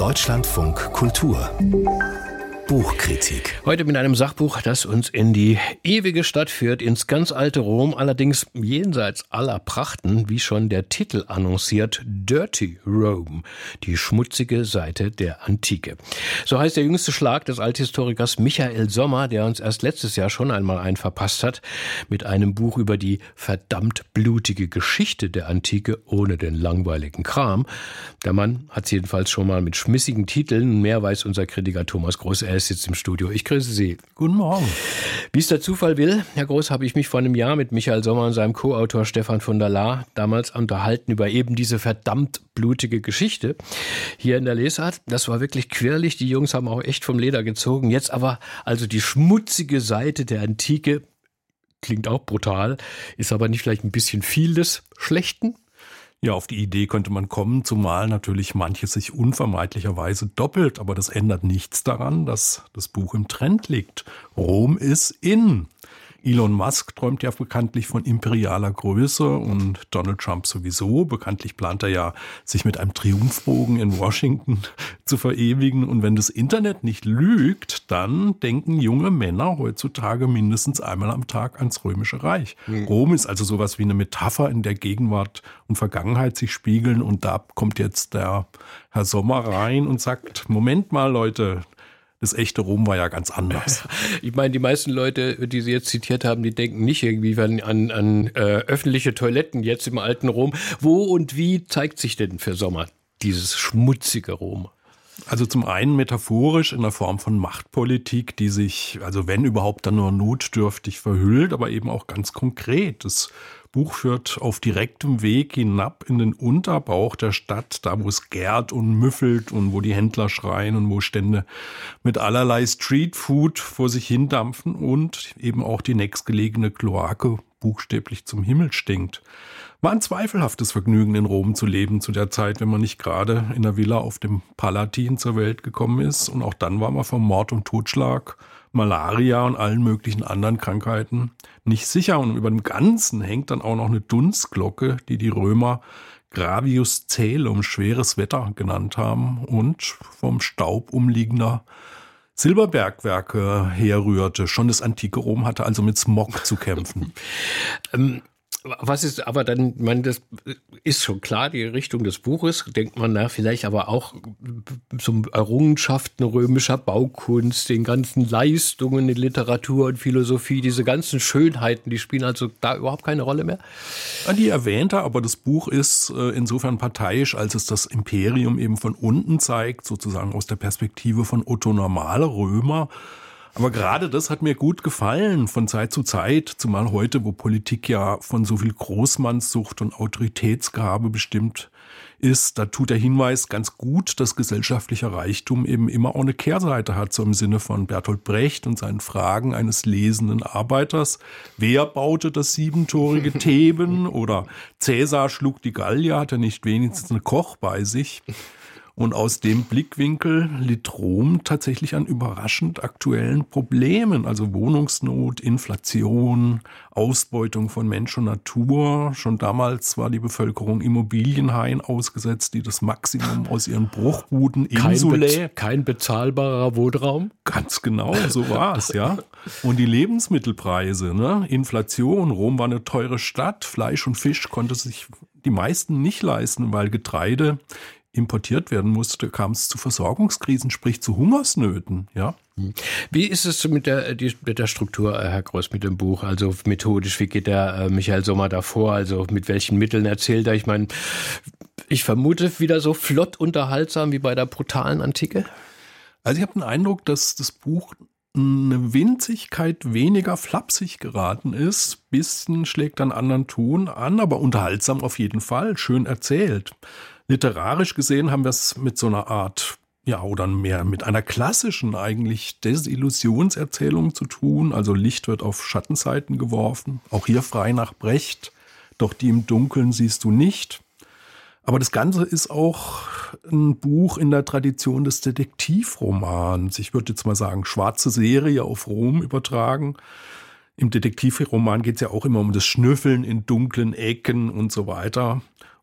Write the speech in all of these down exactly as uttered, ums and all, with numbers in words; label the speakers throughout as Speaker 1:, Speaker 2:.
Speaker 1: Deutschlandfunk Kultur Buchkritik.
Speaker 2: Heute mit einem Sachbuch, das uns in die ewige Stadt führt, ins ganz alte Rom, allerdings jenseits aller Prachten, wie schon der Titel annonciert, Dirty Rome, die schmutzige Seite der Antike. So heißt der jüngste Schlag des Althistorikers Michael Sommer, der uns erst letztes Jahr schon einmal einen verpasst hat, mit einem Buch über die verdammt blutige Geschichte der Antike ohne den langweiligen Kram. Der Mann hat es jedenfalls schon mal mit schmissigen Titeln, mehr weiß unser Kritiker Thomas Groß. Er ist jetzt im Studio. Ich grüße Sie.
Speaker 3: Guten Morgen.
Speaker 2: Wie es der Zufall will, Herr Groß, habe ich mich vor einem Jahr mit Michael Sommer und seinem Co-Autor Stefan von der Laar damals unterhalten über eben diese verdammt blutige Geschichte hier in der Lesart. Das war wirklich quirlig. Die Jungs haben auch echt vom Leder gezogen. Jetzt aber also die schmutzige Seite der Antike. Klingt auch brutal, ist aber nicht vielleicht ein bisschen viel des Schlechten?
Speaker 3: Ja, auf die Idee könnte man kommen, zumal natürlich manches sich unvermeidlicherweise doppelt. Aber das ändert nichts daran, dass das Buch im Trend liegt. Rom ist in. Elon Musk träumt ja bekanntlich von imperialer Größe und Donald Trump sowieso. Bekanntlich plant er ja, sich mit einem Triumphbogen in Washington zu verewigen. Und wenn das Internet nicht lügt, dann denken junge Männer heutzutage mindestens einmal am Tag ans Römische Reich. Mhm. Rom ist also sowas wie eine Metapher, in der Gegenwart und Vergangenheit sich spiegeln. Und da kommt jetzt der Herr Sommer rein und sagt, Moment mal, Leute, das echte Rom war ja ganz anders.
Speaker 2: Ich meine, die meisten Leute, die Sie jetzt zitiert haben, die denken nicht irgendwie an, an, an äh, öffentliche Toiletten jetzt im alten Rom. Wo und wie zeigt sich denn für Sommer dieses schmutzige Rom?
Speaker 3: Also zum einen metaphorisch in der Form von Machtpolitik, die sich, also wenn überhaupt, dann nur notdürftig verhüllt, aber eben auch ganz konkret. Das Buch führt auf direktem Weg hinab in den Unterbauch der Stadt, da wo es gärt und müffelt und wo die Händler schreien und wo Stände mit allerlei Streetfood vor sich hindampfen und eben auch die nächstgelegene Kloake buchstäblich zum Himmel stinkt. War ein zweifelhaftes Vergnügen, in Rom zu leben zu der Zeit, wenn man nicht gerade in der Villa auf dem Palatin zur Welt gekommen ist. Und auch dann war man vom Mord und Totschlag, Malaria und allen möglichen anderen Krankheiten nicht sicher. Und über dem Ganzen hängt dann auch noch eine Dunstglocke, die die Römer Gravius Caelum, schweres Wetter, genannt haben und vom Staub umliegender Silberbergwerke herrührte. Schon das antike Rom hatte also mit Smog zu kämpfen.
Speaker 2: ähm Was ist aber dann, ich meine, das ist schon klar, die Richtung des Buches, denkt man da vielleicht aber auch zum Errungenschaften römischer Baukunst, den ganzen Leistungen in Literatur und Philosophie, diese ganzen Schönheiten, die spielen also da überhaupt keine Rolle mehr?
Speaker 3: Die erwähnte, aber das Buch ist insofern parteiisch, als es das Imperium eben von unten zeigt, sozusagen aus der Perspektive von Otto Normalrömer. Aber gerade das hat mir gut gefallen von Zeit zu Zeit, zumal heute, wo Politik ja von so viel Großmannssucht und Autoritätsgehabe bestimmt ist, da tut der Hinweis ganz gut, dass gesellschaftlicher Reichtum eben immer auch eine Kehrseite hat, so im Sinne von Bertolt Brecht und seinen Fragen eines lesenden Arbeiters. Wer baute das siebentorige Theben? Oder Cäsar schlug die Gallier, hat er nicht wenigstens einen Koch bei sich? Und aus dem Blickwinkel litt Rom tatsächlich an überraschend aktuellen Problemen, also Wohnungsnot, Inflation, Ausbeutung von Mensch und Natur. Schon damals war die Bevölkerung Immobilienhaien ausgesetzt, die das Maximum aus ihren Bruchbuden Insulae.
Speaker 2: Kein, kein bezahlbarer Wohnraum?
Speaker 3: Ganz genau, so war es, ja. Und die Lebensmittelpreise, ne? Inflation, Rom war eine teure Stadt, Fleisch und Fisch konnte sich die meisten nicht leisten, weil Getreide importiert werden musste, kam es zu Versorgungskrisen, sprich zu Hungersnöten, ja.
Speaker 2: Wie ist es mit der, die, mit der Struktur, Herr Groß, mit dem Buch? Also methodisch, wie geht der äh, Michael Sommer davor? Also mit welchen Mitteln erzählt er? Ich meine, ich vermute wieder so flott unterhaltsam wie bei der brutalen Antike.
Speaker 3: Also ich habe den Eindruck, dass das Buch eine Winzigkeit weniger flapsig geraten ist. Bisschen schlägt einen anderen Ton an, aber unterhaltsam auf jeden Fall, schön erzählt. Literarisch gesehen haben wir es mit so einer Art, ja, oder mehr mit einer klassischen eigentlich Desillusionserzählung zu tun. Also Licht wird auf Schattenseiten geworfen, auch hier frei nach Brecht, doch die im Dunkeln siehst du nicht. Aber das Ganze ist auch ein Buch in der Tradition des Detektivromans. Ich würde jetzt mal sagen, schwarze Serie auf Rom übertragen. Im Detektivroman geht es ja auch immer um das Schnüffeln in dunklen Ecken und so weiter.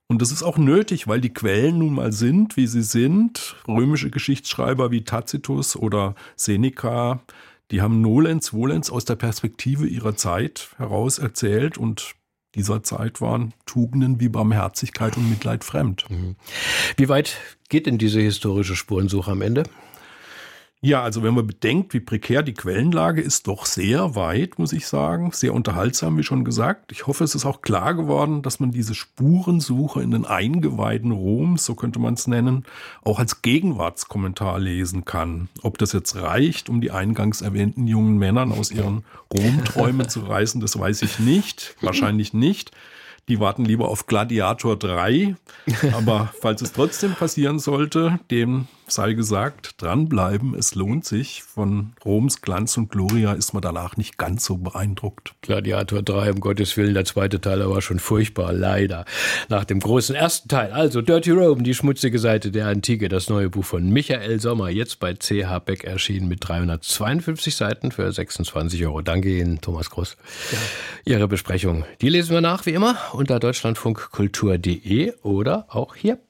Speaker 3: Und das ist auch nötig, weil die Quellen nun mal sind, wie sie sind. Römische Geschichtsschreiber wie Tacitus oder Seneca, die haben nolens volens aus der Perspektive ihrer Zeit heraus erzählt und dieser Zeit waren Tugenden wie Barmherzigkeit und Mitleid fremd.
Speaker 2: Wie weit geht denn diese historische Spurensuche am Ende?
Speaker 3: Ja, also wenn man bedenkt, wie prekär die Quellenlage ist, doch sehr weit, muss ich sagen. Sehr unterhaltsam, wie schon gesagt. Ich hoffe, es ist auch klar geworden, dass man diese Spurensuche in den Eingeweiden Roms, so könnte man es nennen, auch als Gegenwartskommentar lesen kann. Ob das jetzt reicht, um die eingangs erwähnten jungen Männern aus ihren Romträumen zu reißen, das weiß ich nicht. Wahrscheinlich nicht. Die warten lieber auf Gladiator drei. Aber falls es trotzdem passieren sollte, dem sei gesagt, dranbleiben, es lohnt sich. Von Roms Glanz und Gloria ist man danach nicht ganz so beeindruckt.
Speaker 2: Gladiator drei, um Gottes Willen, der zweite Teil war schon furchtbar, leider. Nach dem großen ersten Teil, also Dirty Rome, die schmutzige Seite der Antike, das neue Buch von Michael Sommer, jetzt bei C H Beck erschienen mit dreihundertzweiundfünfzig Seiten für sechsundzwanzig Euro. Danke Ihnen, Thomas Groß. Ja. Ihre Besprechung, die lesen wir nach, wie immer, unter deutschlandfunkkultur punkt de oder auch hier.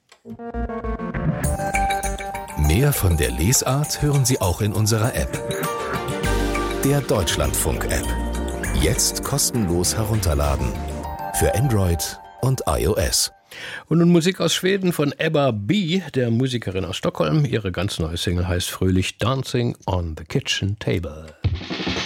Speaker 1: Mehr von der Lesart hören Sie auch in unserer App. Der Deutschlandfunk-App. Jetzt kostenlos herunterladen. Für Android und iOS.
Speaker 2: Und nun Musik aus Schweden von Ebba B., der Musikerin aus Stockholm. Ihre ganz neue Single heißt fröhlich Dancing on the Kitchen Table.